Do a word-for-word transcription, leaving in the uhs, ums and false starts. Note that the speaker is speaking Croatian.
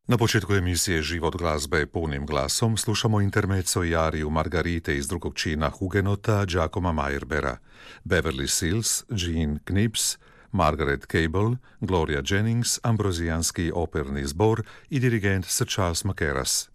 Na početku emisije Život glazbe punim glasom slušamo intermezzo i ariju Margarite iz drugog čina Hugenota Giacoma Meyerbeera, Beverly Sills, Gene Knips, Margaret Cable, Gloria Jennings, Ambrozijanski operni zbor i dirigent Sir Charles Mackerras.